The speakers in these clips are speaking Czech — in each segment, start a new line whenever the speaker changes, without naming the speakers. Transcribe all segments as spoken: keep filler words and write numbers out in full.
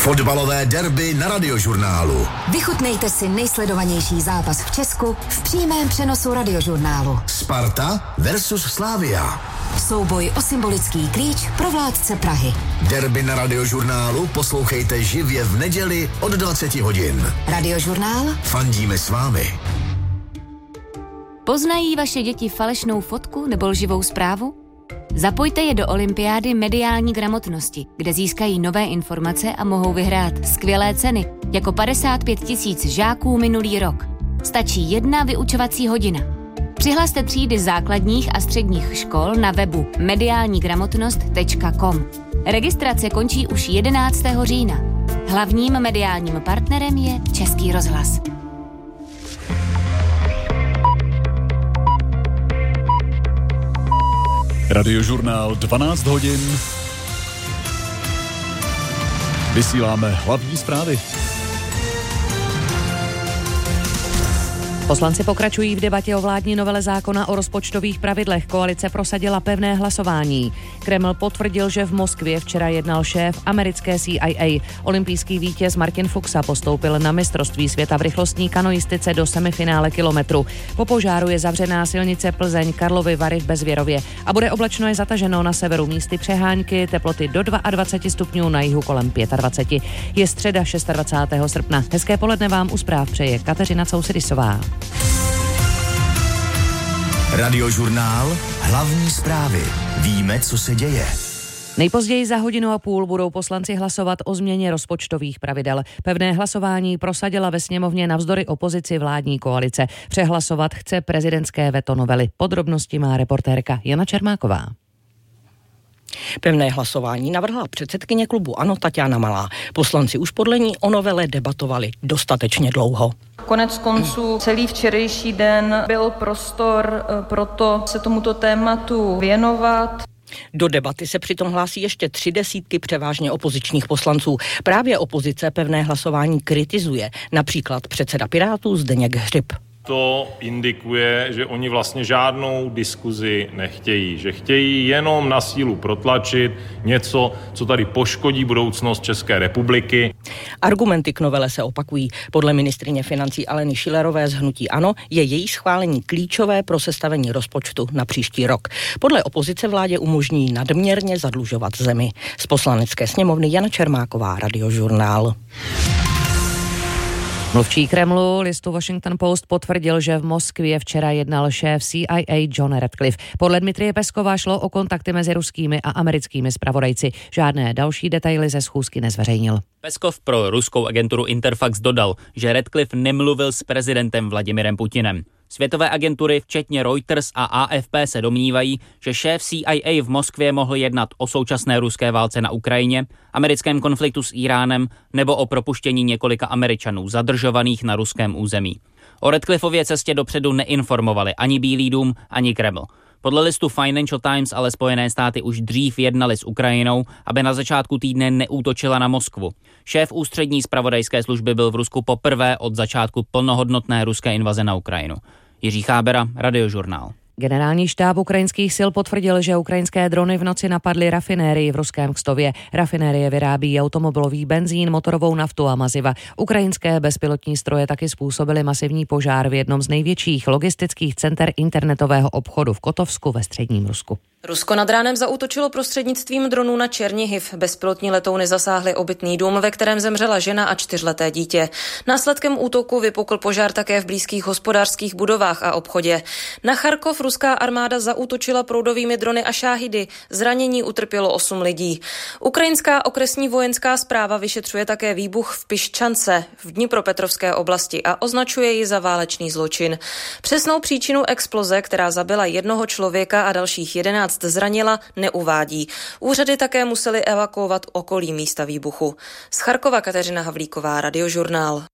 Fotbalové derby na Radiožurnálu.
Vychutnejte si nejsledovanější zápas v Česku v přímém přenosu Radiožurnálu.
Sparta versus Slavia.
Souboj o symbolický klíč pro vládce Prahy.
Derby na Radiožurnálu poslouchejte živě v neděli od dvacet hodin.
Radiožurnál.
Fandíme s vámi.
Poznají vaše děti falešnou fotku nebo lživou zprávu? Zapojte je do olympiády mediální gramotnosti, kde získají nové informace a mohou vyhrát skvělé ceny, jako padesát pět tisíc žáků minulý rok. Stačí jedna vyučovací hodina. Přihlaste třídy základních a středních škol na webu mediální gramotnost tečka com. Registrace končí už jedenáctého října. Hlavním mediálním partnerem je Český rozhlas.
Radiožurnál dvanáct hodin. Vysíláme hlavní zprávy.
Poslanci pokračují v debatě o vládní novele zákona o rozpočtových pravidlech. Koalice prosadila pevné hlasování. Kreml potvrdil, že v Moskvě včera jednal šéf americké C I A. Olympijský vítěz Martin Fuxa postoupil na mistrovství světa v rychlostní kanoistice do semifinále kilometru. Po požáru je zavřená silnice Plzeň Karlovy Vary v Bezvěrově a bude oblačno je zataženo na severu místy přehánky, teploty do dvacet dva stupňů, na jihu kolem dvacet pět. Je středa dvacátého šestého srpna. Hezké poledne vám u zpráv přeje Kateřina Cousidisová.
Radiožurnál, hlavní zprávy. Víme, co se děje.
Nejpozději za hodinu a půl budou poslanci hlasovat o změně rozpočtových pravidel. Pevné hlasování prosadila ve sněmovně navzdory opozici vládní koalice. Přehlasovat chce prezidentské veto novely. Podrobnosti má reportérka Jana Čermáková.
Pevné hlasování navrhla předsedkyně klubu ANO Taťána Malá. Poslanci už podle ní o novele debatovali dostatečně dlouho.
Konec konců celý včerejší den byl prostor pro to se tomuto tématu věnovat.
Do debaty se přitom hlásí ještě tři desítky převážně opozičních poslanců. Právě opozice pevné hlasování kritizuje, například předseda Pirátů Zdeněk Hřib.
To indikuje, že oni vlastně žádnou diskuzi nechtějí, že chtějí jenom na sílu protlačit něco, co tady poškodí budoucnost České republiky.
Argumenty k novele se opakují. Podle ministryně financí Aleny Schillerové z hnutí ANO je její schválení klíčové pro sestavení rozpočtu na příští rok. Podle opozice vládě umožní nadměrně zadlužovat zemi. Z Poslanecké sněmovny Jana Čermáková, Radiožurnál.
Mluvčí Kremlu listu Washington Post potvrdil, že v Moskvě včera jednal šéf C I A John Ratcliffe. Podle Dmitryje Peskova šlo o kontakty mezi ruskými a americkými zpravodajci. Žádné další detaily ze schůzky nezveřejnil.
Peskov pro ruskou agenturu Interfax dodal, že Ratcliffe nemluvil s prezidentem Vladimirem Putinem. Světové agentury, včetně Reuters a A F P, se domnívají, že šéf C I A v Moskvě mohl jednat o současné ruské válce na Ukrajině, americkém konfliktu s Íránem nebo o propuštění několika Američanů zadržovaných na ruském území. O Ratcliffově cestě dopředu neinformovali ani Bílý dům, ani Kreml. Podle listu Financial Times ale Spojené státy už dřív jednali s Ukrajinou, aby na začátku týdne neútočila na Moskvu. Šéf ústřední zpravodajské služby byl v Rusku poprvé od začátku plnohodnotné ruské invaze na Ukrajinu. Jiří Chábera, Radiožurnál.
Generální štáb ukrajinských sil potvrdil, že ukrajinské drony v noci napadly rafinérii v ruském Kstově. Rafinérie vyrábí automobilový benzín, motorovou naftu a maziva. Ukrajinské bezpilotní stroje taky způsobily masivní požár v jednom z největších logistických center internetového obchodu v Kotovsku ve středním Rusku.
Rusko nad ránem zaútočilo prostřednictvím dronů na Černihiv. Bezpilotní letouny zasáhly obytný dům, ve kterém zemřela žena a čtyřleté dítě. Následkem útoku vypukl požár také v blízkých hospodářských budovách a obchodě. Na Charkov ruská armáda zaútočila proudovými drony a šáhidy. Zranění utrpělo osm lidí. Ukrajinská okresní vojenská správa vyšetřuje také výbuch v Piščance v Dnipropetrovské oblasti a označuje ji za válečný zločin. Přesnou příčinu exploze, která zabila jednoho člověka a dalších jedenáct zranila, neuvádí. Úřady také musely evakuovat okolí místa výbuchu. Z Charkova Kateřina Havlíková, Radiožurnál.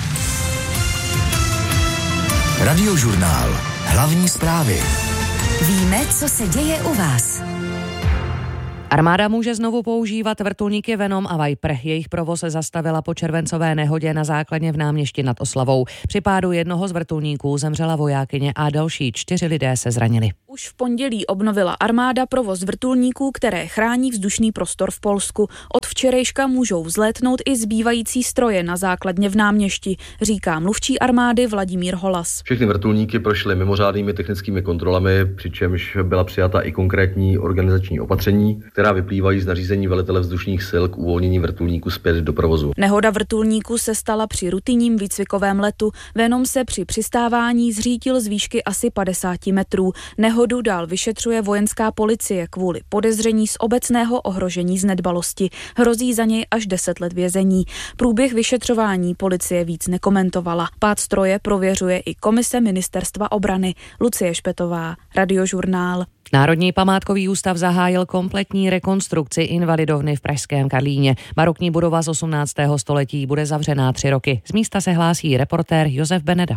Radiožurnál. Hlavní zprávy.
Víme, co se děje u vás.
Armáda může znovu používat vrtulníky Venom a Viper. Jejich provoz se zastavila po červencové nehodě na základně v Náměšti nad Oslavou. Při pádu jednoho z vrtulníků zemřela vojákyně a další čtyři lidé se zranili.
Už v pondělí obnovila armáda provoz vrtulníků, které chrání vzdušný prostor v Polsku. Od včerejška můžou vzlétnout i zbývající stroje na základně v Náměšti, říká mluvčí armády Vladimír Holas.
Všechny vrtulníky prošly mimořádnými technickými kontrolami, přičemž byla přijata i konkrétní organizační opatření, která vyplývají z nařízení velitele vzdušných sil k uvolnění vrtulníku zpět do provozu.
Nehoda vrtulníku se stala při rutinním výcvikovém letu. Venom se při přistávání zřítil z výšky asi padesát metrů. Nehodu dál vyšetřuje vojenská policie kvůli podezření z obecného ohrožení z nedbalosti. Hrozí za něj až deset let vězení. Průběh vyšetřování policie víc nekomentovala. Pád stroje prověřuje i komise Ministerstva obrany. Lucie Špetová, Radiožurnál.
Národní památkový ústav zahájil kompletní rekonstrukci invalidovny v pražském Karlíně. Barokní budova z osmnáctého století bude zavřená tři roky. Z místa se hlásí reportér Josef Beneda.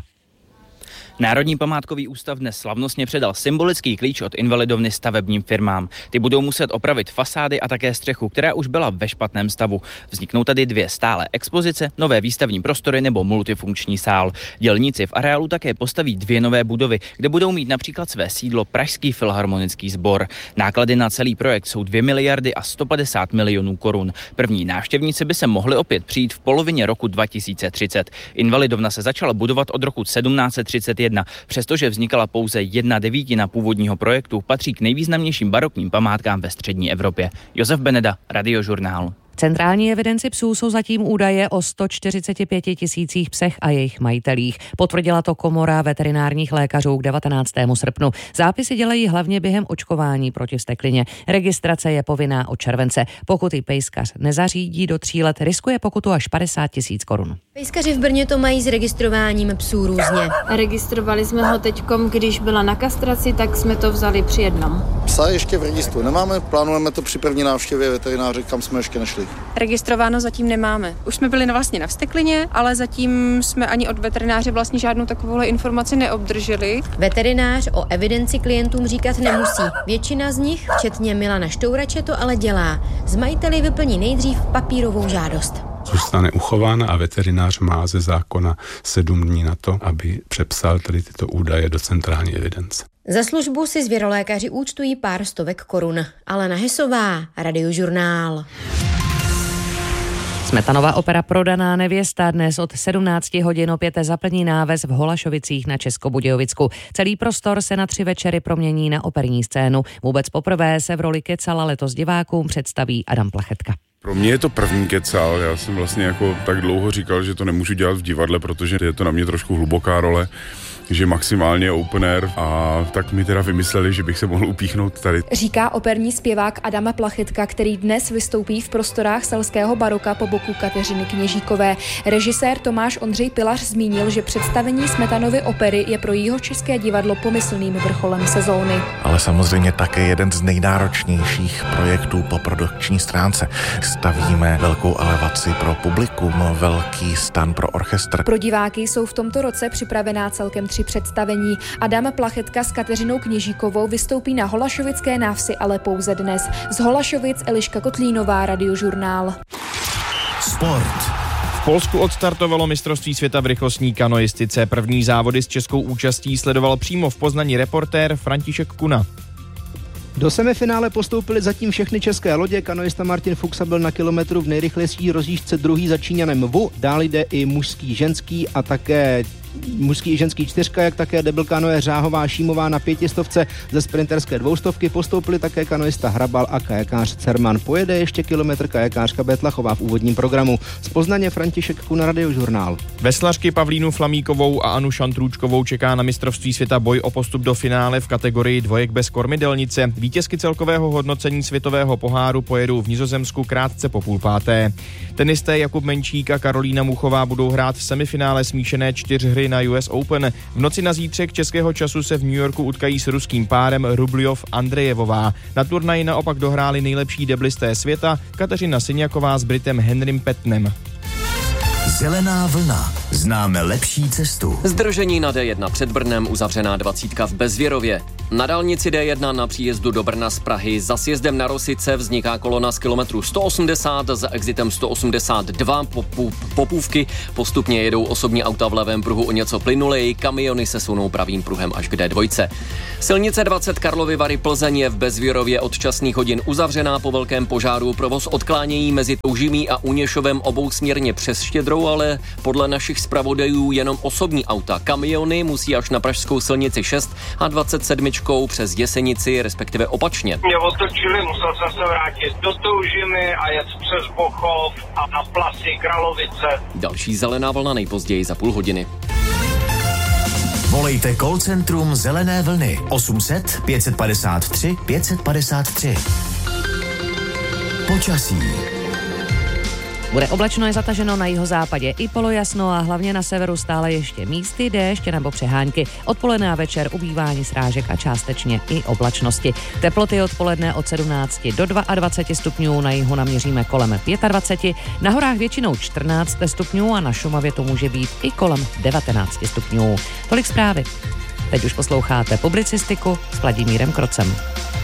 Národní památkový ústav dnes slavnostně předal symbolický klíč od invalidovny stavebním firmám. Ty budou muset opravit fasády a také střechu, která už byla ve špatném stavu. Vzniknou tady dvě stálé expozice, nové výstavní prostory nebo multifunkční sál. Dělníci v areálu také postaví dvě nové budovy, kde budou mít například své sídlo Pražský filharmonický sbor. Náklady na celý projekt jsou dvě miliardy a sto padesát milionů korun. První návštěvníci by se mohli opět přijít v polovině roku dva tisíce třicet. Invalidovna se začala budovat od roku sedmnáct set třicet jedna. Přestože vznikala pouze jedna devítina původního projektu, patří k nejvýznamnějším barokním památkám ve střední Evropě. Josef Beneda, Radiožurnál.
V centrální evidenci psů jsou zatím údaje o sto čtyřicet pět tisících psech a jejich majitelích. Potvrdila to komora veterinárních lékařů k devatenáctému srpnu. Zápisy dělají hlavně během očkování proti vzteklině. Registrace je povinná od července. Pokud ji pejskař nezařídí do tří let, riskuje pokutu až padesát tisíc korun.
Pejskaři v Brně to mají s registrováním psů různě.
Registrovali jsme ho teďkom, když byla na kastraci, tak jsme to vzali při jednom.
Psa ještě v registru nemáme, plánujeme to při první návštěvě veterináře, kam jsme ještě nešli.
Registrováno zatím nemáme. Už jsme byli vlastně na vzteklině, ale zatím jsme ani od veterináře vlastně žádnou takovou informaci neobdrželi.
Veterinář o evidenci klientům říkat nemusí. Většina z nich, včetně Milana Štourače, to ale dělá. Z majiteli vyplní nejdřív papírovou žádost.
Zůstane uchována a veterinář má ze zákona sedm dní na to, aby přepsal tady tyto údaje do centrální evidence.
Za službu si zvěrolékaři účtují pár stovek korun. Alena Hesová, Radiožurnál.
Smetanova opera Prodaná nevěsta dnes od sedmnácti hodin opět zaplní náves v Holašovicích na Českobudějovicku. Celý prostor se na tři večery promění na operní scénu. Vůbec poprvé se v roli Kecala letos divákům představí Adam Plachetka.
Pro mě je to první kecal, já jsem vlastně jako tak dlouho říkal, že to nemůžu dělat v divadle, protože je to na mě trošku hluboká role, že maximálně open air, a tak mi teda vymysleli, že bych se mohl upíchnout tady.
Říká operní zpěvák Adama Plachetka, který dnes vystoupí v prostorách selského baroka po boku Kateřiny Kněžíkové. Režisér Tomáš Ondřej Pilař zmínil, že představení Smetanovy opery je pro Jihočeské divadlo pomyslným vrcholem sezóny.
Ale samozřejmě také jeden z nejnáročnějších projektů po produkční stránce. Stavíme velkou elevaci pro publikum, velký stan pro orchestr.
Pro diváky jsou v tomto roce připravená celkem tři představení. Adam Plachetka s Kateřinou Kněžíkovou vystoupí na Holašovické návsi, ale pouze dnes. Z Holašovic Eliška Kotlínová, Radiožurnál.
Sport.
V Polsku odstartovalo mistrovství světa v rychlostní kanoistice. První závody s českou účastí sledoval přímo v Poznani reportér František Kuna.
Do semifinále postoupily zatím všechny české lodě. Kanoista Martin Fuxa byl na kilometru v nejrychlejší rozjížďce druhý za Číňanem Vu. Dál jde i mužský, ženský a také mužský i ženský čtyřka, jak také debil kanoe Řáhová Šímová na pětistovce. Ze sprinterské dvoustovky postoupili také kanoista Hrabal a kajakář Cerman. Pojede ještě kilometr kajakářka Betlachová v úvodním programu. Z Poznaně František Kuna, Radiožurnál.
Veslařky Pavlínu Flamíkovou a Anu Šantrůčkovou čeká na mistrovství světa boj o postup do finále v kategorii dvojek bez kormidelnice. Vítězky celkového hodnocení světového poháru pojedou v Nizozemsku krátce po půl páté. Tenisté Jakub Menčík a Karolína Muchová budou hrát v semifinále smíšené čtyřhry na U S Open. V noci na zítřek českého času se v New Yorku utkají s ruským párem Rubljov Andrejevová. Na turnaji naopak dohráli nejlepší deblisté světa Kateřina Syňaková s Britem Henrym Petnem.
Zelená vlna. Známe lepší cestu.
Zdržení na D jedna před Brnem, uzavřená dvacítka v Bezvěrově. Na dálnici D jedna na příjezdu do Brna z Prahy za sjezdem na Rosice vzniká kolona z kilometru sto osmdesát, za exitem sto osmdesát dva Popů, Popůvky. Postupně jedou osobní auta v levém pruhu o něco plynuleji, kamiony se sunou pravým pruhem až k D dva. Silnice dvacet Karlovy Vary Plzeň je v Bezvěrově od časných hodin uzavřená po velkém požáru. Provoz odklánějí mezi Toužimí a Uněšovem obousměrně přes Štědrou, ale podle našich zpravodajů jenom osobní auta. Kamiony musí až na pražskou silnici šest a dvacet sedm přes Jesenici, respektive opačně.
Mě otočili, musel jsem se vrátit do Toužimy a jet přes Bochov a na Plasy Kralovice.
Další zelená vlna nejpozději za půl hodiny.
Volejte call centrum Zelené vlny osm set pět padesát tři pět padesát tři. Počasí.
Bude oblačno, je zataženo na jihozápadě i polojasno a hlavně na severu stále ještě místy déšť nebo přehánky. Odpoledne a večer ubývání srážek a částečně i oblačnosti. Teploty odpoledne od sedmnácti do dvaceti dvou stupňů, na jihu naměříme kolem dvacet pět, na horách většinou čtrnáct stupňů a na Šumavě to může být i kolem devatenáct stupňů. Tolik zprávy. Teď už posloucháte publicistiku s Vladimírem Krocem.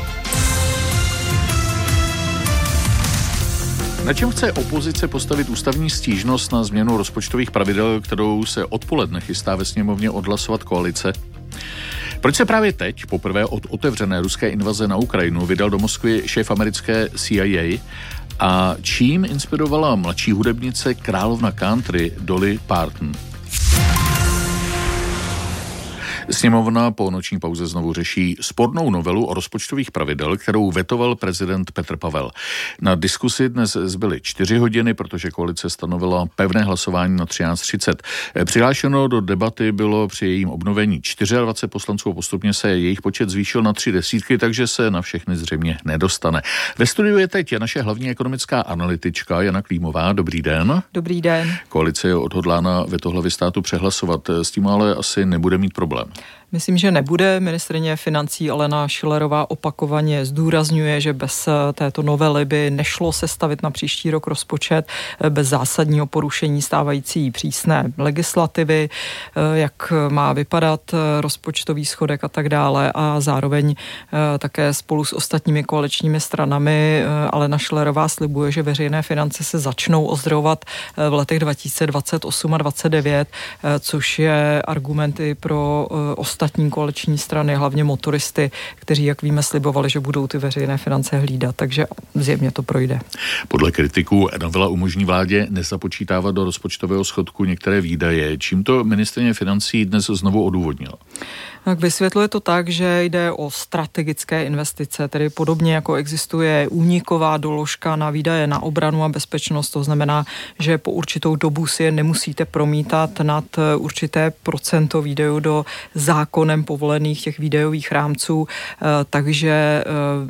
Na čem chce opozice postavit ústavní stížnost na změnu rozpočtových pravidel, kterou se odpoledne chystá ve sněmovně odhlasovat koalice? Proč se právě teď, poprvé od otevřené ruské invaze na Ukrajinu, vydal do Moskvy šéf americké C I A a čím inspirovala mladší hudebnice královna country Dolly Parton? Sněmovna po noční pauze znovu řeší spornou novelu o rozpočtových pravidel, kterou vetoval prezident Petr Pavel. Na diskusi dnes zbyly čtyři hodiny, protože koalice stanovila pevné hlasování na třináct třicet. Přihlášeno do debaty bylo při jejím obnovení dvacet čtyři poslanců a postupně se jejich počet zvýšil na tři desítky, takže se na všechny zřejmě nedostane. Ve studiu je teď naše hlavní ekonomická analytička Jana Klímová. Dobrý den.
Dobrý den.
Koalice je odhodlána veto hlavy státu přehlasovat, s tím ale asi nebude mít problém.
Myslím, že nebude. Ministryně financí Alena Schillerová opakovaně zdůrazňuje, že bez této novely by nešlo sestavit na příští rok rozpočet bez zásadního porušení stávající přísné legislativy, jak má vypadat rozpočtový schodek a tak dále, a zároveň také spolu s ostatními koaličními stranami Alena Schillerová slibuje, že veřejné finance se začnou ozdravovat v letech dva tisíce dvacet osm a dvacet devět, což je argumenty pro ostatní koaliční strany, hlavně motoristy, kteří, jak víme, slibovali, že budou ty veřejné finance hlídat, takže zjevně to projde.
Podle kritiků novela umožní vládě nezapočítávat do rozpočtového schodku některé výdaje. Čím to ministryně financí dnes znovu odůvodnila?
Tak vysvětluje to tak, že jde o strategické investice, tedy podobně jako existuje úniková doložka na výdaje na obranu a bezpečnost, to znamená, že po určitou dobu si je nemusíte promítat nad určité procento výdajů do zákonem povolených těch výdajových rámců, takže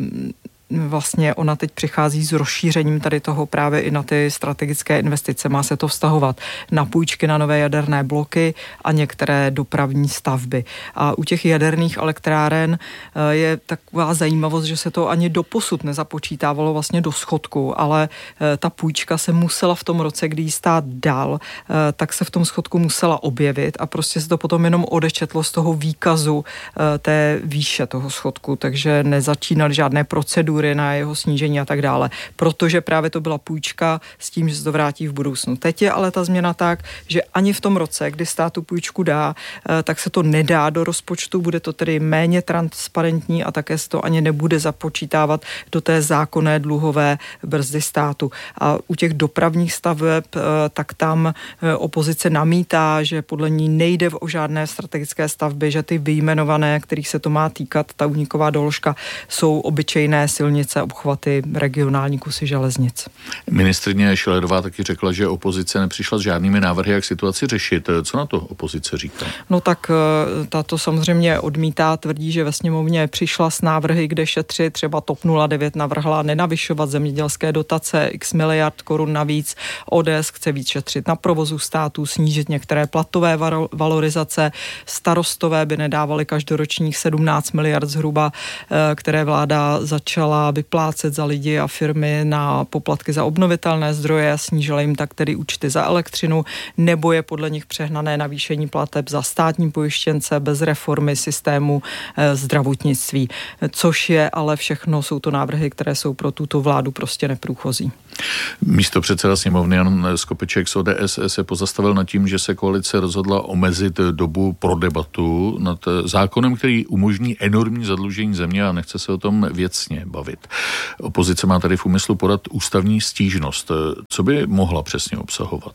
vlastně ona teď přichází s rozšířením tady toho právě i na ty strategické investice. Má se to vztahovat na půjčky na nové jaderné bloky a některé dopravní stavby. A u těch jaderných elektráren je taková zajímavost, že se to ani doposud nezapočítávalo vlastně do schodku, ale ta půjčka se musela v tom roce, kdy ji stát dal, tak se v tom schodku musela objevit a prostě se to potom jenom odečetlo z toho výkazu té výše toho schodku, takže nezačínaly žádné procedury na jeho snížení a tak dále, protože právě to byla půjčka s tím, že se to vrátí v budoucnu. Teď je ale ta změna tak, že ani v tom roce, kdy stát tu půjčku dá, tak se to nedá do rozpočtu, bude to tedy méně transparentní a také se to ani nebude započítávat do té zákonné dluhové brzdy státu. A u těch dopravních staveb, tak tam opozice namítá, že podle ní nejde o žádné strategické stavby, že ty vyjmenované, kterých se to má týkat, ta úniková doložka, jsou obyčejné silnice, obchvaty, regionální kusy železnic.
Ministryně Schillerová taky řekla, že opozice nepřišla s žádnými návrhy, jak situaci řešit. Co na to opozice říká?
No tak tato samozřejmě odmítá, tvrdí, že ve sněmovně přišla s návrhy, kde šetřit, třeba TOP nula devět navrhla nenavyšovat zemědělské dotace, x miliard korun navíc, O D S chce víc šetřit na provozu státu, snížit některé platové valorizace, starostové by nedávali každoročních sedmnáct miliard zhruba, které vláda začala začala vyplácet za lidi a firmy na poplatky za obnovitelné zdroje, snížila jim tak tedy účty za elektřinu, nebo je podle nich přehnané navýšení plateb za státní pojištěnce bez reformy systému zdravotnictví. Což je ale všechno, jsou to návrhy, které jsou pro tuto vládu prostě neprůchozí.
Místo předseda sněmovny Jan Skopeček z O D S se pozastavil nad tím, že se koalice rozhodla omezit dobu pro debatu nad zákonem, který umožní enormní zadlužení země a nechce se o tom věcně bavit. Opozice má tady v úmyslu podat ústavní stížnost. Co by mohla přesně obsahovat?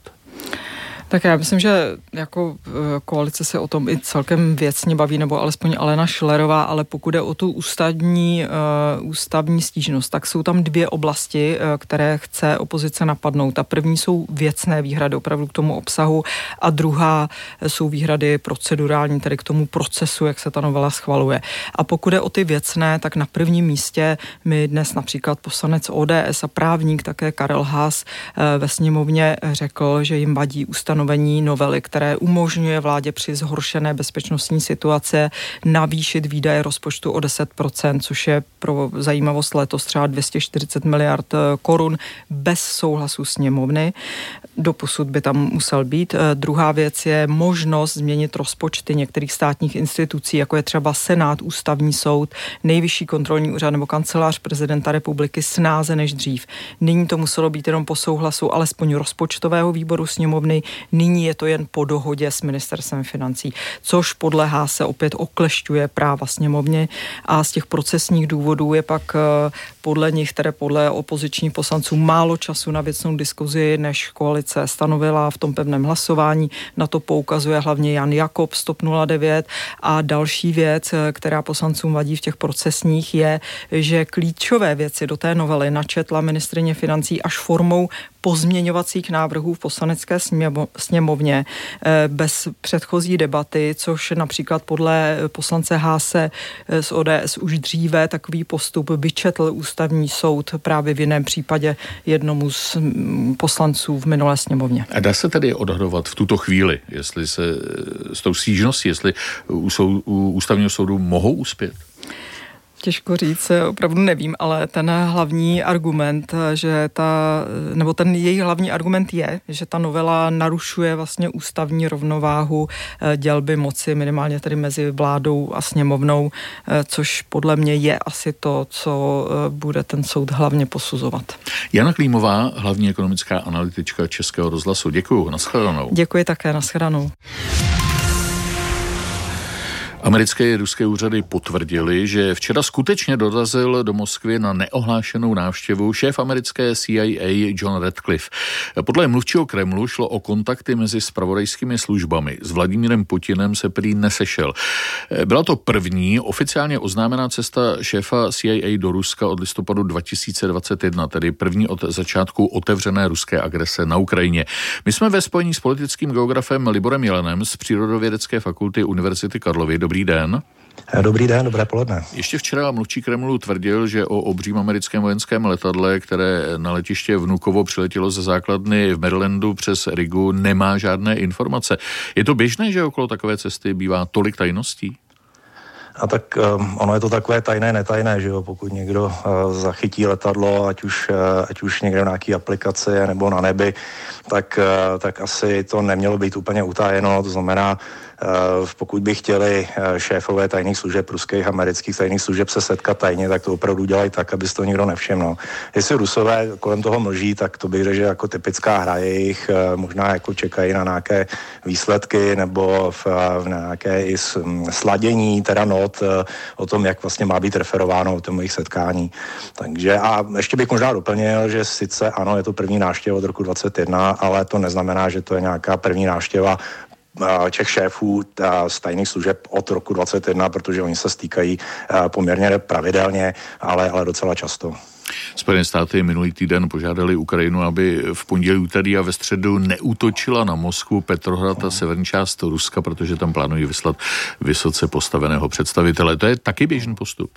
Tak já myslím, že jako koalice se o tom i celkem věcně baví, nebo alespoň Alena Schillerová, ale pokud je o tu ústavní, uh, ústavní stížnost, tak jsou tam dvě oblasti, uh, které chce opozice napadnout. Ta první jsou věcné výhrady opravdu k tomu obsahu a druhá jsou výhrady procedurální, tedy k tomu procesu, jak se ta novela schvaluje. A pokud je o ty věcné, tak na prvním místě mi dnes například poslanec O D S a právník také Karel Haas uh, ve sněmovně řekl, že jim vadí ustanovení novely, které umožňuje vládě při zhoršené bezpečnostní situace navýšit výdaje rozpočtu o deset procent, což je pro zajímavost letos třeba dvě stě čtyřicet miliard korun bez souhlasu sněmovny. Doposud by tam musel být. Druhá věc je možnost změnit rozpočty některých státních institucí, jako je třeba Senát, Ústavní soud, Nejvyšší kontrolní úřad nebo Kancelář prezidenta republiky snáze než dřív. Nyní to muselo být jenom po souhlasu alespoň rozpočtového výboru sněmovny, nyní je to jen po dohodě s ministerstvem financí, což podléhá se opět oklešťuje práva sněmovny a z těch procesních důvodů je pak podle nich, tedy podle opozičních poslanců, málo času na věcnou diskuzi, než koalice stanovila v tom pevném hlasování. Na to poukazuje hlavně Jan Jakob z TOP nula devět a další věc, která poslancům vadí v těch procesních, je, že klíčové věci do té novely načetla ministryně financí až formou pozměňovacích návrhů v poslanecké sněmovně bez předchozí debaty, což například podle poslance Haase z O D S už dříve takový postup vyčetl ústavní soud právě v jiném případě jednomu z poslanců v minulé sněmovně.
A dá se tedy odhadovat v tuto chvíli, jestli se s tou stížností, jestli u, sou, u ústavního soudu mohou uspět?
Těžko říct, opravdu nevím, ale ten hlavní argument, že ta, nebo ten její hlavní argument je, že ta novela narušuje vlastně ústavní rovnováhu dělby moci, minimálně tedy mezi vládou a sněmovnou, což podle mě je asi to, co bude ten soud hlavně posuzovat.
Jana Klímová, hlavní ekonomická analytička Českého rozhlasu. Děkuju, nashledanou.
Děkuji také, nashledanou.
Americké i ruské úřady potvrdili, že včera skutečně dorazil do Moskvy na neohlášenou návštěvu šéf americké C I A John Ratcliffe. Podle mluvčího Kremlu šlo o kontakty mezi zpravodajskými službami. S Vladimírem Putinem se prý nesešel. Byla to první oficiálně oznámená cesta šéfa C I A do Ruska od listopadu dva tisíce dvacet jedna, tedy první od začátku otevřené ruské agrese na Ukrajině. My jsme ve spojení s politickým geografem Liborem Jelenem z Přírodovědecké fakulty Univerzity Karlovy. Dobrý den.
Dobrý den, dobré poledne.
Ještě včera mluvčí Kremlu tvrdil, že o obřím americkém vojenském letadle, které na letiště Vnukovo přiletělo ze základny v Marylandu přes Rigu, nemá žádné informace. Je to běžné, že okolo takové cesty bývá tolik tajností?
A tak um, ono je to takové tajné, netajné, že jo, pokud někdo uh, zachytí letadlo, ať už, uh, ať už někde v nějaké aplikaci nebo na nebi, tak, uh, tak asi to nemělo být úplně utajeno, to znamená, uh, pokud by chtěli uh, šéfové tajných služeb, ruských, amerických tajných služeb se setkat tajně, tak to opravdu dělají tak, aby si to nikdo nevšiml. Jestli Rusové kolem toho mlží, tak to bych řekl, že jako typická hra jejich, uh, možná jako čekají na nějaké výsledky nebo v, v nějaké i sladění, teda no, o tom, jak vlastně má být referováno o tom jejich setkání. Takže a ještě bych možná doplnil, že sice ano, je to první návštěva od roku dvacet jedna, ale to neznamená, že to je nějaká první návštěva těch šéfů z tajných služeb od roku dvacet jedna, protože oni se stýkají poměrně pravidelně, ale, ale docela často.
Spojené státy minulý týden požádali Ukrajinu, aby v pondělí, úterý a ve středu neútočila na Moskvu, Petrohrad a severní část Ruska, protože tam plánují vyslat vysoce postaveného představitele. To je taky běžný postup.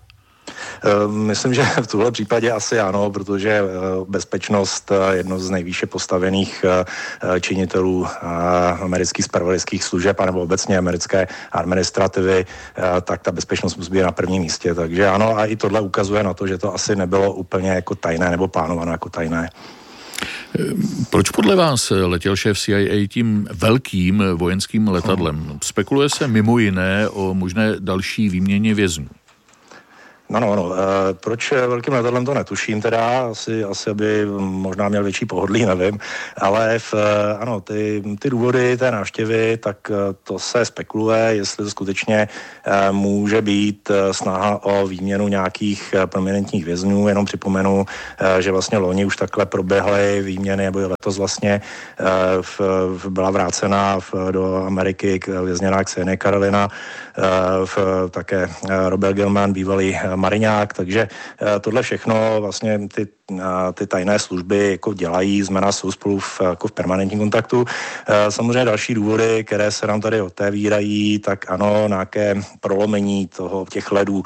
Myslím, že v tuhle případě asi ano, protože bezpečnost jedno z nejvýše postavených činitelů amerických zpravodajských služeb anebo obecně americké administrativy, tak ta bezpečnost musí být na prvním místě. Takže ano, a i tohle ukazuje na to, že to asi nebylo úplně jako tajné nebo plánované jako tajné.
Proč podle vás letěl šéf C I A tím velkým vojenským letadlem? Spekuluje se mimo jiné o možné další výměně vězňů.
No, no, no. E, proč velkým letadlem to netuším teda, asi, asi aby možná měl větší pohodlí, nevím, ale v, ano, ty, ty důvody té návštěvy, tak to se spekuluje, jestli to skutečně e, může být snaha o výměnu nějakých prominentních vězňů, jenom připomenu, e, že vlastně loni už takhle proběhly výměny, nebo letos vlastně e, v, v, byla vrácena v, do Ameriky k vězněná Ksenie Karelina, e, v, také Robert Gilman, bývalý mariňák, takže tohle všechno vlastně ty, ty tajné služby jako dělají, znamená jsou spolu v, jako v permanentním kontaktu. Samozřejmě další důvody, které se nám tady otevírají, tak ano, nějaké prolomení toho, těch ledů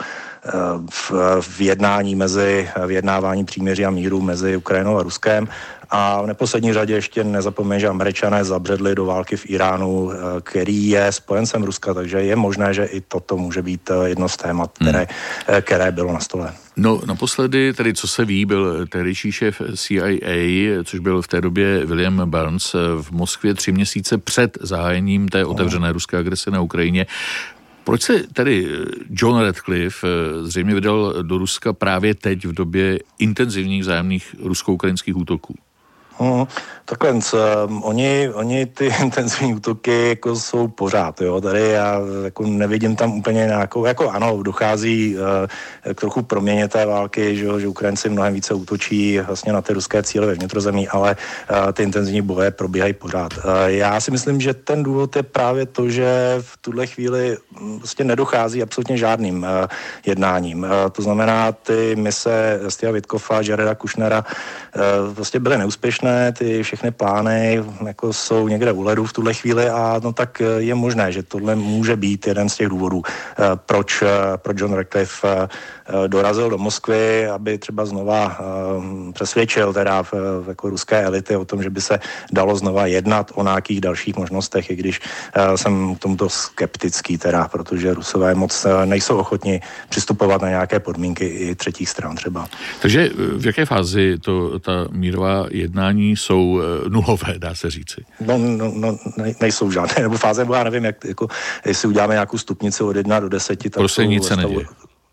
v, v jednání mezi, vyjednávání příměří a míru mezi Ukrajinou a Ruskem. A v neposlední řadě ještě nezapomeň, že Američané zabředli do války v Iránu, který je spojencem Ruska, takže je možné, že i toto může být jedno z témat, které, hmm. které bylo na stole.
No, naposledy, tedy co se ví, byl tehdejší šéf C I A, což byl v té době William Burns, v Moskvě tři měsíce před zahájením té otevřené ruské agrese na Ukrajině. Proč se tedy John Ratcliffe zřejmě vydal do Ruska právě teď v době intenzivních vzájemných rusko-ukrajinských útoků?
Hmm, takhle, um, oni, oni ty intenzivní útoky jako jsou pořád, jo, tady já jako nevidím tam úplně nějakou, jako ano, dochází uh, k trochu proměně té války, že, že Ukrajinci mnohem více útočí vlastně na ty ruské cíle ve vnitrozemí, ale uh, ty intenzivní boje probíhají pořád. Uh, já si myslím, že ten důvod je právě to, že v tuhle chvíli vlastně nedochází absolutně žádným uh, jednáním. Uh, to znamená, ty mise Stiva Witkoffa, Jareda Kushnera uh, vlastně byly neúspěšné, ty všechny plány jako jsou někde u ledu v tuhle chvíli a no tak je možné, že tohle může být jeden z těch důvodů, proč, proč John Ratcliffe dorazil do Moskvy, aby třeba znova přesvědčil teda jako ruské elity o tom, že by se dalo znova jednat o nějakých dalších možnostech, i když jsem k tomuto skeptický teda, protože Rusové moc nejsou ochotni přistupovat na nějaké podmínky i třetích stran třeba.
Takže v jaké fázi to, ta mírová jednání jsou nulové, dá se říci?
No, no, no nejsou žádné, nebo fáze, nebo já nevím, jak, jako, jestli uděláme nějakou stupnici od jedna do deseti, tak
prostě nic se neděje.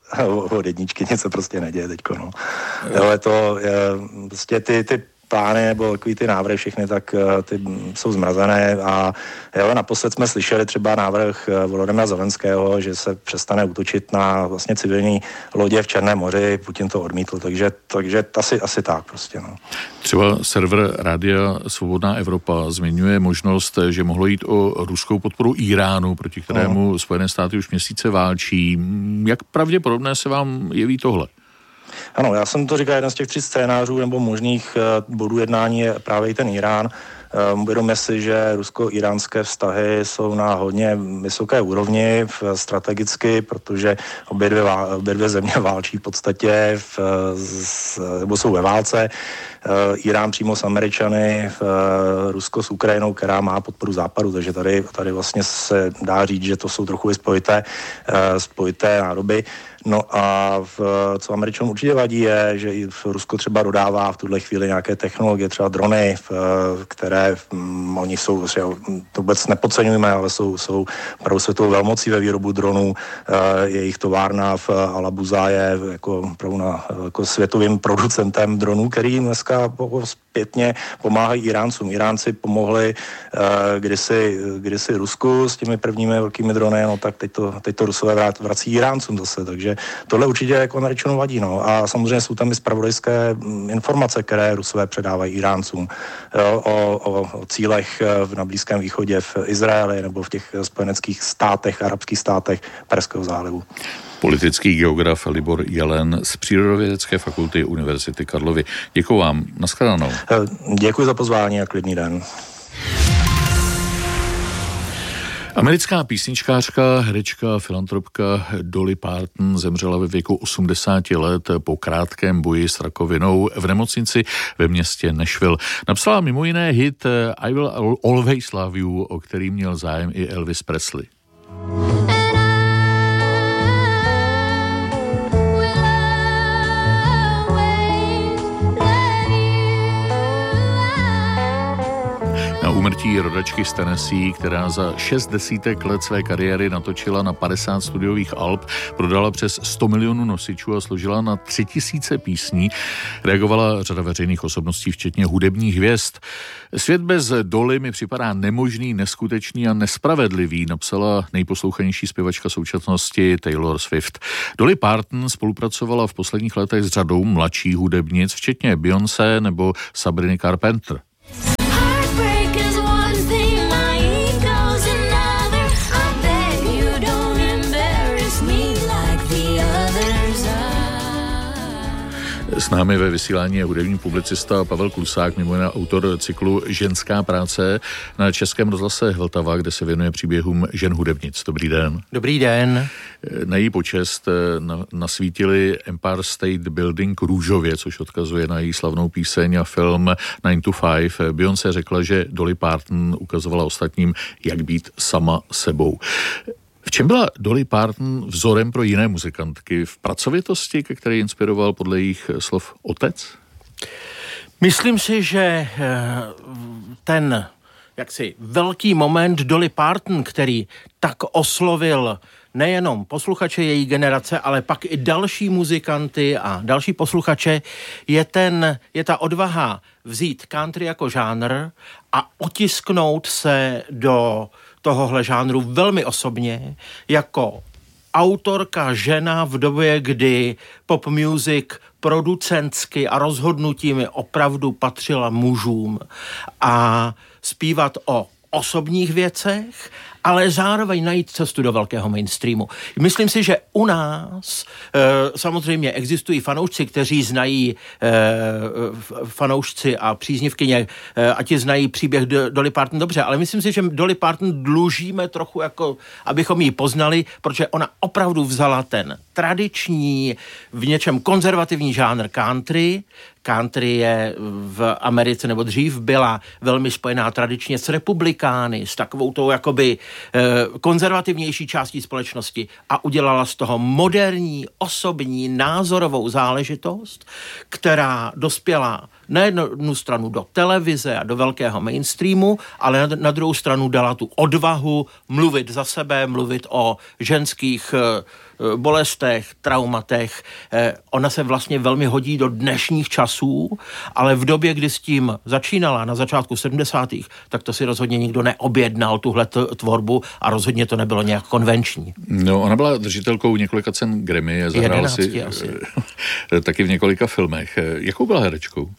Od jedničky nic se prostě neděje teďko, no. Ale to, je, prostě ty, ty plány nebo takový ty návrhy všechny, tak ty jsou zmrazené a jo, naposled jsme slyšeli třeba návrh Volodymyra Zelenského, že se přestane útočit na vlastně civilní lodě v Černém moři, Putin to odmítl, takže, takže asi, asi tak prostě, no.
Třeba server Rádia Svobodná Evropa zmiňuje možnost, že mohlo jít o ruskou podporu Iránu, proti kterému no. Spojené státy už měsíce válčí. Jak pravděpodobné se vám jeví tohle?
Ano, já jsem to říkal, jeden z těch tří scénářů nebo možných bodů jednání je právě i ten Irán. Uvědomme si, že rusko-iránské vztahy jsou na hodně vysoké úrovni strategicky, protože obě dvě, obě dvě země válčí v podstatě, v, z, nebo jsou ve válce. Irán přímo s Američany, Rusko s Ukrajinou, která má podporu západu, takže tady, tady vlastně se dá říct, že to jsou trochu i spojité, spojité nádoby. No a v, co Američanům určitě vadí je, že i v Rusko třeba dodává v tuhle chvíli nějaké technologie, třeba drony, v, které m, oni jsou, že to vůbec nepodceňujeme, ale jsou, jsou opravdu světovou velmocí ve výrobu dronů. E, jejich továrna v Alabuza je jako, opravdu na, jako světovým producentem dronů, který dneska zpětně pomáhají Iráncům. Iránci pomohli e, kdysi, kdysi Rusku s těmi prvními velkými drony, no tak teď to, teď to Rusové vrací Iráncům zase, takže tohle určitě jako Američanům vadí, no. A samozřejmě jsou tam i zpravodajské informace, které Rusové předávají Iráncům jo, o, o, o cílech na Blízkém východě, v Izraeli nebo v těch spojeneckých státech, arabských státech Perského zálivu.
Politický geograf Libor Jelen z Přírodovědecké fakulty Univerzity Karlovy. Děkuji vám. Nashledanou.
Děkuji za pozvání a klidný den.
Americká písničkářka, herečka, filantropka Dolly Parton zemřela ve věku osmdesáti let po krátkém boji s rakovinou v nemocnici ve městě Nashville. Napsala mimo jiné hit I Will Always Love You, o který měl zájem i Elvis Presley. Na úmrtí rodačky z Tennessee, která za šest desítek let své kariéry natočila na padesát studiových alb, prodala přes sto milionů nosičů a složila na tři tisíce písní, reagovala řada veřejných osobností, včetně hudebních hvězd. Svět bez Dolly mi připadá nemožný, neskutečný a nespravedlivý, napsala nejposlouchanější zpěvačka současnosti Taylor Swift. Dolly Parton spolupracovala v posledních letech s řadou mladších hudebnic, včetně Beyoncé nebo Sabriny Carpenter. S námi ve vysílání je hudební publicista Pavel Klusák, mimo jiné autor cyklu Ženská práce na Českém rozhlase Vltava, kde se věnuje příběhům žen hudebnic. Dobrý den.
Dobrý den.
Na její počest nasvítili Empire State Building růžově, což odkazuje na její slavnou píseň a film nine to five. Beyoncé řekla, že Dolly Parton ukazovala ostatním, jak být sama sebou. V čem byla Dolly Parton vzorem pro jiné muzikantky? V pracovitosti, ke které inspiroval podle jejich slov otec?
Myslím si, že ten jaksi velký moment Dolly Parton, který tak oslovil nejenom posluchače její generace, ale pak i další muzikanty a další posluchače, je, ten, je ta odvaha vzít country jako žánr a otisknout se do tohohle žánru velmi osobně, jako autorka žena v době, kdy pop music producentsky a rozhodnutími opravdu patřila mužům, a zpívat o osobních věcech, ale zároveň najít cestu do velkého mainstreamu. Myslím si, že u nás e, samozřejmě existují fanoušci, kteří znají e, fanoušci a příznivkyně, e, a ti znají příběh Dolly Parton dobře, ale myslím si, že Dolly Parton dlužíme trochu, jako abychom ji poznali, protože ona opravdu vzala ten tradiční, v něčem konzervativní žánr country. Country je v Americe, nebo dřív byla velmi spojená tradičně s republikány, s takovou tou jakoby konzervativnější částí společnosti, a udělala z toho moderní, osobní, názorovou záležitost, která dospěla na jednu stranu do televize a do velkého mainstreamu, ale na, na druhou stranu dala tu odvahu mluvit za sebe, mluvit o ženských bolestech, traumatech. Ona se vlastně velmi hodí do dnešních časů, ale v době, kdy s tím začínala na začátku sedmdesátých, tak to si rozhodně nikdo neobjednal, tuhle tvorbu, a rozhodně to nebylo nějak konvenční.
No, ona byla držitelkou několika cen Grammy, zahrála si taky v několika filmech. Jakou byla herečkou?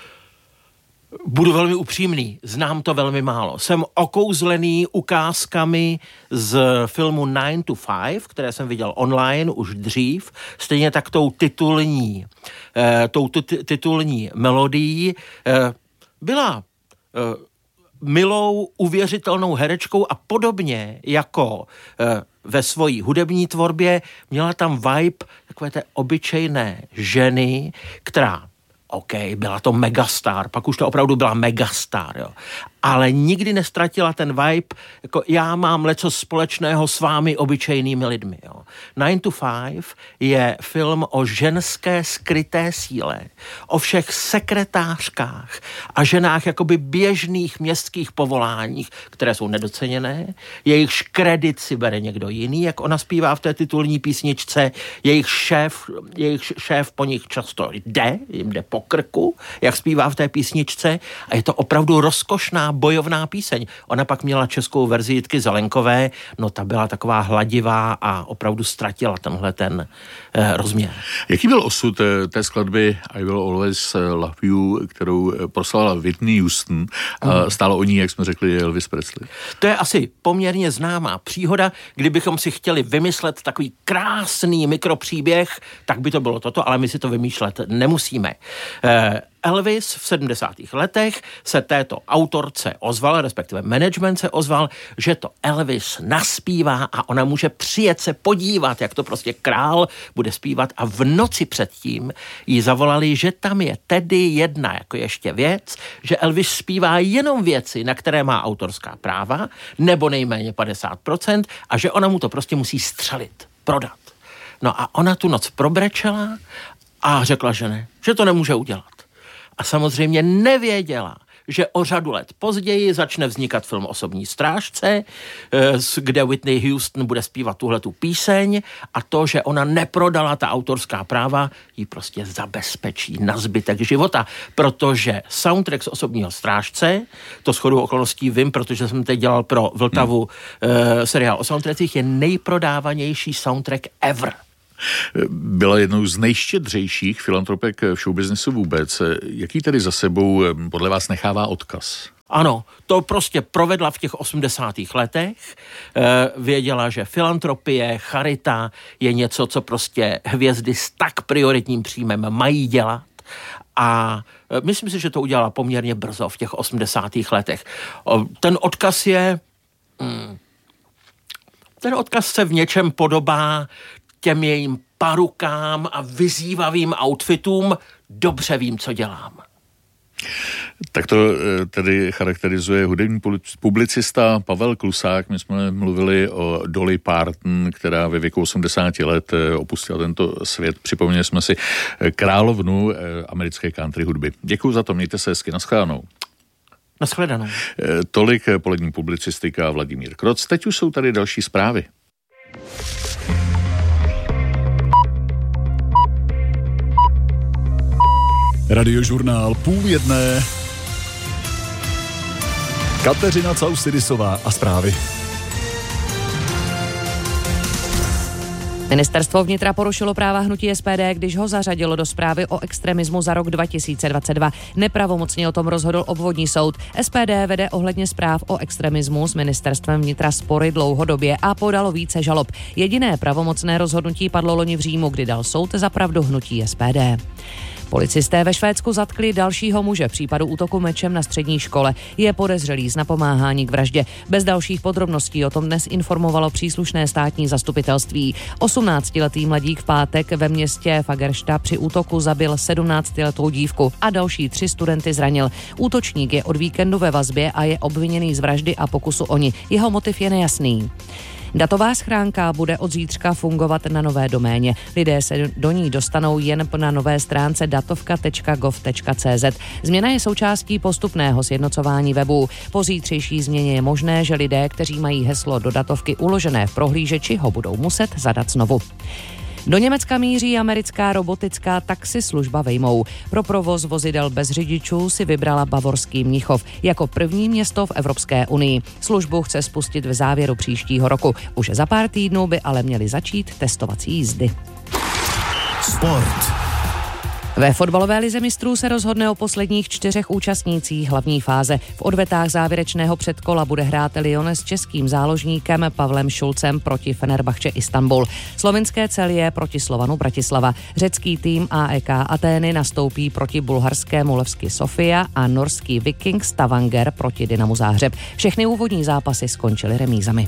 Budu velmi upřímný, znám to velmi málo. Jsem okouzlený ukázkami z filmu nine to five, které jsem viděl online už dřív, stejně tak tou titulní, eh, tou t- titulní melodií. Eh, byla eh, milou, uvěřitelnou herečkou a podobně jako eh, ve svojí hudební tvorbě měla tam vibe takové té obyčejné ženy, která OK, byla to megastar, pak už to opravdu byla megastar, jo. Ale nikdy nestratila ten vibe, jako já mám leco společného s vámi obyčejnými lidmi, jo. nine to five je film o ženské skryté síle, o všech sekretářkách a ženách jakoby běžných městských povoláních, které jsou nedoceněné, jejichž kredit si bere někdo jiný, jak ona zpívá v té titulní písničce, jejich šéf, jejich šéf po nich často jde, jim jde po krku, jak zpívá v té písničce, a je to opravdu rozkošná bojovná píseň. Ona pak měla českou verzi Jitky Zelenkové, no ta byla taková hladivá a opravdu ztratila tenhle ten eh, rozměr.
Jaký byl osud té skladby I Will Always Love You, kterou proslala Whitney Houston, a mm. stálo o ní, jak jsme řekli, Elvis Presley?
To je asi poměrně známá příhoda. Kdybychom si chtěli vymyslet takový krásný mikropříběh, tak by to bylo toto, ale my si to vymýšlet nemusíme. Eh, Elvis v sedmdesátých letech se této autorce ozval, respektive management se ozval, že to Elvis naspívá a ona může přijet se podívat, jak to prostě král bude zpívat, a v noci předtím jí zavolali, že tam je tedy jedna jako ještě věc, že Elvis zpívá jenom věci, na které má autorská práva, nebo nejméně padesát procent, a že ona mu to prostě musí střelit, prodat. No a ona tu noc probrečela a řekla, že ne, že to nemůže udělat. A samozřejmě nevěděla, že o řadu let později začne vznikat film Osobní strážce, kde Whitney Houston bude zpívat tuhletu píseň, a to, že ona neprodala ta autorská práva, ji prostě zabezpečí na zbytek života, protože soundtrack z Osobního strážce, to shodou okolností vím, protože jsem teď dělal pro Vltavu hmm. uh, seriál o soundtrackích, je nejprodávanější soundtrack ever.
Byla jednou z nejštědřejších filantropek v showbiznesu vůbec. Jaký tedy za sebou podle vás nechává odkaz?
Ano, to prostě provedla v těch osmdesátých letech. Věděla, že filantropie, charita je něco, co prostě hvězdy s tak prioritním příjmem mají dělat. A myslím si, že to udělala poměrně brzo v těch osmdesátých letech. Ten odkaz je... Ten odkaz se v něčem podobá těm jejím parukám a vyzývavým outfitům. Dobře vím, co dělám.
Tak to tedy charakterizuje hudební publicista Pavel Klusák. My jsme mluvili o Dolly Parton, která ve věku osmdesáti let opustila tento svět. Připomněli jsme si královnu americké country hudby. Děkuji za to, mějte se hezky, naschledanou.
Naschledanou.
Tolik polední publicistika Vladimír Kroc. Teď už jsou tady další zprávy.
Radiožurnál půl jedné. Kateřina Causydisová a zprávy.
Ministerstvo vnitra porušilo práva hnutí S P D, když ho zařadilo do zprávy o extremismu za rok dva tisíce dvacet dva. Nepravomocně o tom rozhodl obvodní soud. S P D vede ohledně zpráv o extremismu s ministerstvem vnitra spory dlouhodobě a podalo více žalob. Jediné pravomocné rozhodnutí padlo loni v říjnu, kdy dal soud za pravdu hnutí S P D. Policisté ve Švédsku zatkli dalšího muže v případu útoku mečem na střední škole. Je podezřelý z napomáhání k vraždě. Bez dalších podrobností o tom dnes informovalo příslušné státní zastupitelství. osmnáctiletý mladík v pátek ve městě Fagersta při útoku zabil sedmnáctiletou dívku a další tři studenty zranil. Útočník je od víkendu ve vazbě a je obviněný z vraždy a pokusu o ni. Jeho motiv je nejasný. Datová schránka bude od zítřka fungovat na nové doméně. Lidé se do ní dostanou jen na nové stránce datovka tečka gov tečka cé zet. Změna je součástí postupného sjednocování webu. Po zítřejší změně je možné, že lidé, kteří mají heslo do datovky uložené v prohlížeči, ho budou muset zadat znovu. Do Německa míří americká robotická taxislužba Waymo. Pro provoz vozidel bez řidičů si vybrala bavorský Mnichov jako první město v Evropské unii. Službu chce spustit v závěru příštího roku. Už za pár týdnů by ale měly začít testovací jízdy.
Sport.
Ve fotbalové lize mistrů se rozhodne o posledních čtyřech účastnících hlavní fáze. V odvetách závěrečného předkola bude hrát Lyon s českým záložníkem Pavlem Šulcem proti Fenerbahče Istanbul. Slovinské Celje proti Slovanu Bratislava. Řecký tým A E K Atény nastoupí proti bulharskému Levski Sofia a norský Viking Stavanger proti Dynamu Záhřeb. Všechny úvodní zápasy skončily remízami.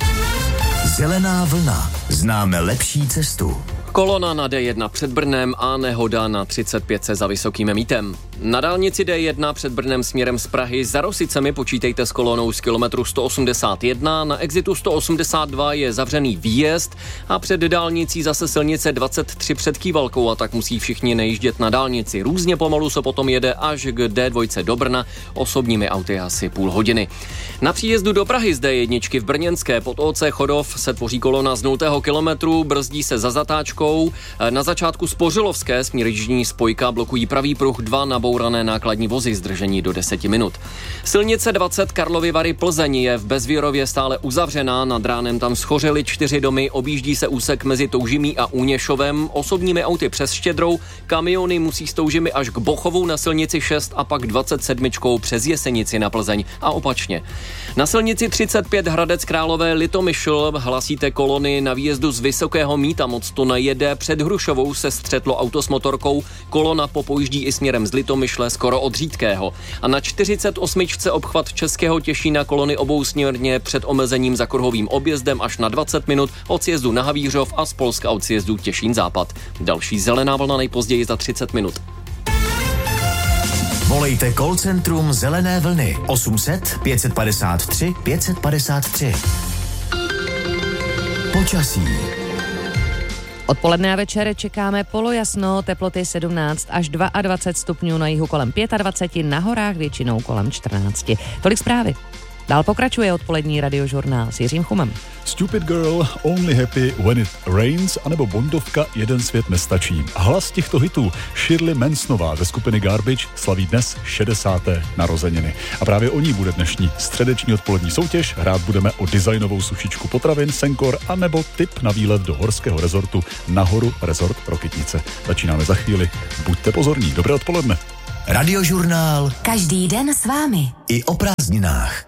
Zelená vlna. Známe lepší cestu.
Kolona na D jedna před Brnem a nehoda na třicet pět za Vysokým Mítem. Na dálnici D jedna před Brnem směrem z Prahy za Rosicemi počítejte s kolonou z kilometru sto osmdesát jedna, na exitu sto osmdesát dva je zavřený výjezd a před dálnicí zase silnice dvacet tři před Kývalkou, a tak musí všichni nejíždět na dálnici. Různě pomalu se potom jede až k D dva do Brna, osobními auty asi půl hodiny. Na příjezdu do Prahy z D jedna v Brněnské pod O C Chodov se tvoří kolona z nultého kilometru, brzdí se za zatáčkou. Na začátku Spořilovské směr jižní spojka blokují pravý pruh, dva nabourané nákladní vozy, zdržení do deseti minut. Silnice dvacet Karlovy Vary Plzeň je v Bezvírově stále uzavřená, nad ránem tam schořely čtyři domy, objíždí se úsek mezi Toužimí a Úněšovem, osobními auty přes Štědrou, kamiony musí z Toužimy až k Bochovu na silnici šest a pak dvacet sedm přes Jesenici na Plzeň a opačně. Na silnici třicet pět Hradec Králové Litomyšl hlasíte kolony na výjezdu z Vysokého Míta, moc to nejede, před Hrušovou se střetlo auto s motorkou, kolona popojíždí i směrem z Litomyšle Litomyšle skoro od Řídkého. A na čtyřicet osm obchvat Českého Těšína kolony obousměrně před omezením za kruhovým objezdem až na dvacet minut od sjezdu na Havířov a z Polska od sjezdu Těšín-Západ. Další zelená vlna nejpozději za třicet minut.
Volejte call centrum Zelené vlny osm set pět padesát tři pět padesát tři. Počasí.
Odpoledne a večer čekáme polojasno, teploty sedmnáct až dvacet dva stupňů, na jihu kolem dvacet pět, na horách většinou kolem čtrnáct. Tolik zprávy. Dál pokračuje odpolední radiožurnál s Jiřím Chumem.
Stupid Girl, Only Happy When It Rains anebo Bondovka Jeden svět nestačí. Hlas těchto hitů Shirley Mansonová ze skupiny Garbage slaví dnes šedesáté narozeniny. A právě o ní bude dnešní středeční odpolední soutěž. Hrát budeme o designovou sušičku potravin Senkor anebo tip na výlet do horského rezortu Nahoru Resort Rokytnice. Začínáme za chvíli. Buďte pozorní. Dobré odpoledne.
Radiožurnál.
Každý den s vámi.
I o prázdninách.